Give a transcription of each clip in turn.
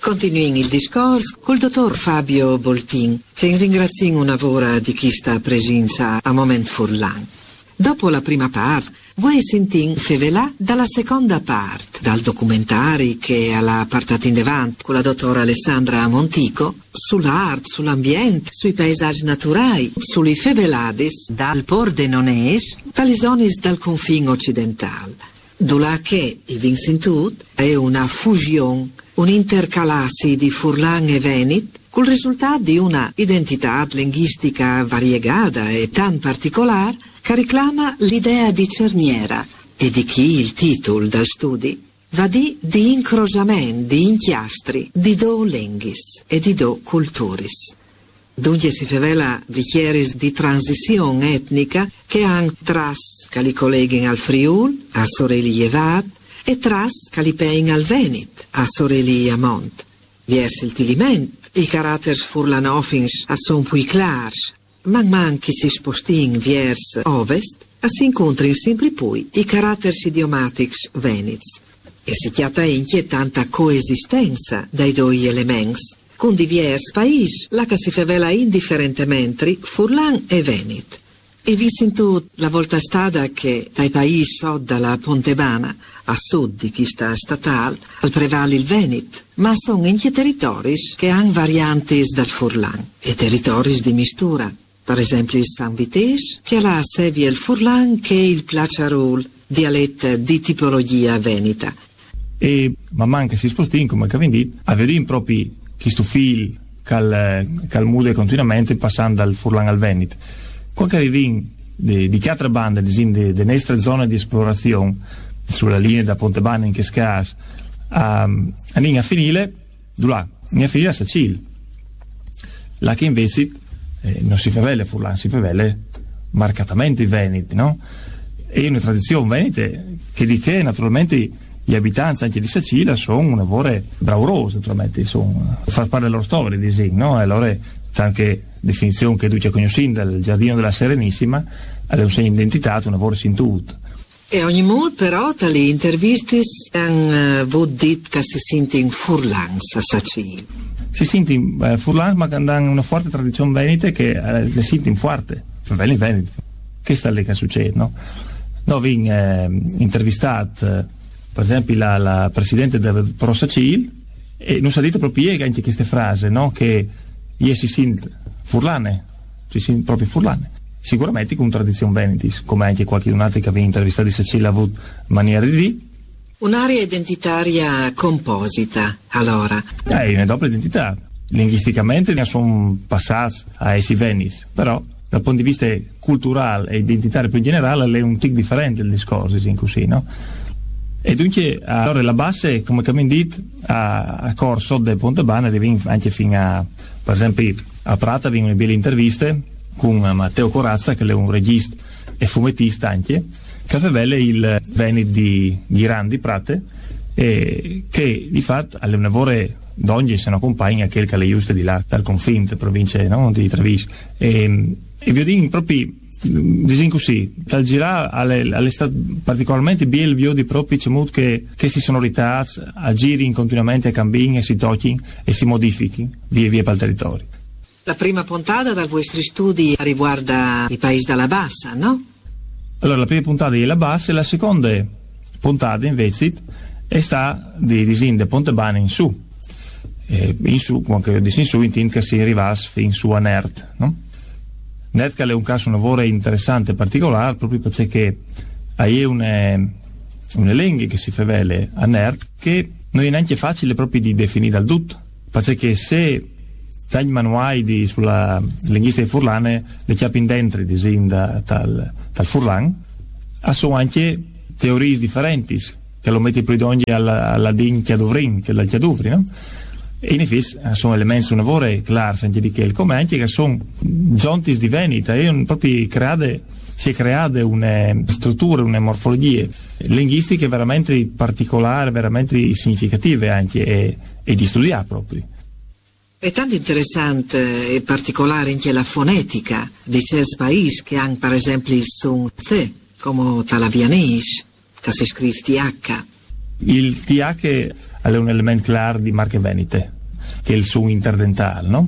Continuiamo il discorso col dottor Fabio Boltin, che ringrazia una vora di chi sta presenza a Moment Furlan. Dopo la prima parte, voi sentite fevelà dalla seconda parte, dal documentario che alla partata in davanti con la dottora Alessandra Montico, sull'arte, sull'ambiente, sui paesaggi naturali, sulle fevelades dal Pordenonese, dalle zone dal confine occidentale. Dove che i Vincentut è una fusione, un'intercalassi di Furlan e Venit, col risultato di una identità linguistica variegata e tan particolare che reclama l'idea di cerniera e di chi il titolo dal studi va di incrociamento, di inchiastri, di do lenghis e di do culturis. Dunque si rivela vicieris di transizione etnica che han tras che li colleghen al Friul, a Soreli Jevat, e tras che li pein al Venit, a Soreli Amont. Verso il tiliment, i caratteri furlanofins a son pui clars, man che si spostin vers ovest, si incontrin sempre poi i caratteri idiomatics venits. E si chiata inchie tanta coesistenza dai due elementi, con divers paesi, la che si favela indifferentemente Furlan e Venit. E vi sento la volta stata che dai paesi sud dalla Pontebana, a sud di chi sta statale, al prevale il Venit, ma sono in territori che hanno varianti dal Furlan e territori di mistura. Per esempio il San Vitesse, che ha sia il Furlan che il Placiarul, dialetto di tipologia veneta. E man mano che si spostino, come che vendi, avevamo proprio questo fil che muove continuamente passando dal Furlan al Venit. Quando arriviamo di altre bande, delle nostre zone di esplorazione, sulla linea da Pontebana in Chescas, a finire, a Sacil. Là che invece non si favela Furlan, si favela marcatamente i Veneti, no? E una tradizione venete che di che naturalmente gli abitanti anche di Sicilia sono una vore braurose, naturalmente, sono far parte della loro storia, no? E allora c'è anche definizione che tu conosci del Giardino della Serenissima, è un segno di identità, una vore sintut. E ogni modo però tale interviste hanno detto che si sente in Furlan a Sicilia. Si sente in Furlan, ma hanno una forte tradizione venete che le sente in forte, venete. Che sta lì che succede, no? Noi abbiamo intervistato per esempio la presidente del Pro Sacil e non si è detto proprio anche queste frasi, no? Che si sente furlane, si sente proprio furlane. Sicuramente con tradizione venetis, come anche qualche altro che aveva intervistato di Sicilia ha avuto maniera di dire. Un'area identitaria composita, allora. È una doppia identità. Linguisticamente ne sono passati a essi venis, però dal punto di vista culturale e identitario più in generale è un tic differente il discorso, così, no? E dunque, allora la base, come abbiamo detto, a corso del Pontebana arriviamo anche fino a, per esempio, a Prata vengono belle interviste con Matteo Corazza, che è un regista e fumettista anche, che rivela il Veneto di Grandi Prate, e che di fatto alle una vore d'ogni se ne accompagna che è giusto di là, dal confine, provincia, no? Di Treviso. E vi dico proprio, disin così, dal girare alle particolarmente bel vio di propri cemut che si sonorità a giri continuamente, cambiano e si tocchino e si modifichino via per il territorio. La prima puntata dai vostri studi riguarda i paesi dalla bassa, no? Allora la prima puntata è la bassa e la seconda puntata invece è sta di disin de Pontebana in su. In su, quando disin in su, intende che si arrivasse fin su a Nert, no? Nert è un caso, un lavoro interessante e particolare proprio perché hai un elenco che si favele a Nert che non è neanche facile proprio di definire dal tutto, perché se tagli manuali sulla linguistica furlane le chiapi in dentro dal Furlan sono anche teorie differenti che lo metti più d'ogni alla din chiaduvrin che dal chiaduvri, no? E in effetti sono elementi una vore clars anche di che come anche che sono giunti di venita e proprio si è creata una struttura, una morfologia linguistiche veramente particolari, veramente significative anche e di studiare proprio. È tanto interessante e particolare anche la fonetica di certi paesi che hanno per esempio il son T, come Talavianese, che si scrive TH. Il TH è un elemento chiaro di marche venete. che è il suo interdentale, no?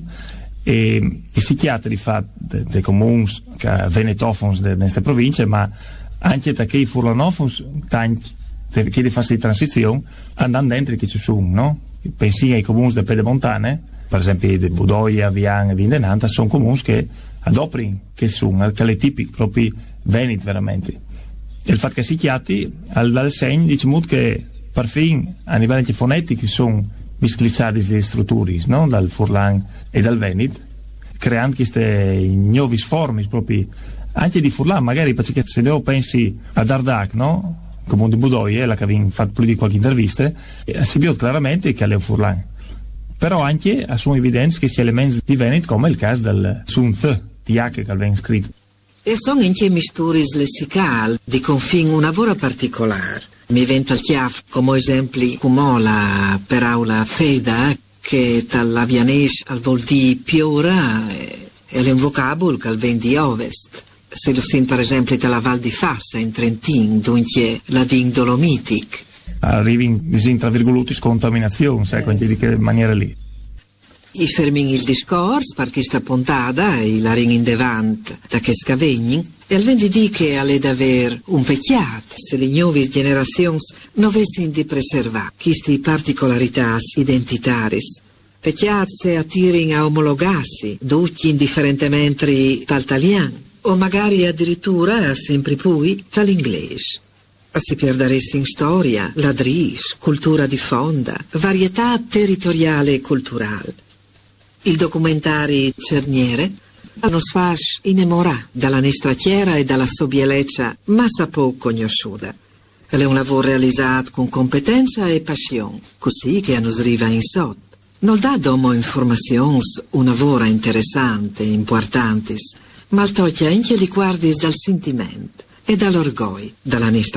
E i psichiatri fa dei comuni che venetofons di queste province, ma anche da che i furlanofons tanti che di fase di transizione andando dentro che ci sono, no? Pensi ai comuni delle pedemontane, per esempio di Budoia, Vian e Vindenanta, sono comuni che adoprano che sono, che le tipi proprio veneti veramente. E il fatto che si chiati dal segno diciamo che per fin a livello fonetico sono misclizzati le strutture, no? Dal Furlan e dal Veneto, creando queste nuove forme proprio anche di Furlan, magari perché se ne pensi ad Ardac, no? Comune di Budoia, la che abbiamo fatto più di qualche intervista, si vede chiaramente che è un Furlan. Però anche sono evidenze che si elementi di Veneto, come il caso del Sunth, TH che abbiamo scritto. E sono anche misture lessicali di confine una vora particolare. Mi venta il chiaf come esempi come la per aula feda, che dall'avianese al vuol di piora e un vocabolo che al ven di ovest. Se lo sin per esempio dalla Val di Fassa in Trentin, dunque la din dolomitic. Arrivi in tra virgolette scontaminazione, sai, di che maniera lì. I fermin il discorso per chi sta puntata e la ring in devant da che scavegnin e al vendidì che alle d'aver un pecchiat se le nuove generazioni non avessero di preservare queste particolarità identitaris. Pecchiat se attirin a omologarsi, tutti indifferentemente dall'italiano o magari addirittura sempre poi dall'inglese. Si perderesse in storia, ladris, cultura diffonda, varietà territoriale e culturale. Il documentario Cerniere nos fa innamorare dalla nostra terra e dalla sua bellezza massa poco conosciuta. È un lavoro realizzato con competenza e passione, così che nos arriva in sotto. Non dà domo informazioni una lavoro interessante e importante, ma toglie anche li guardi dal sentimento e dall'orgoglio dalla nostra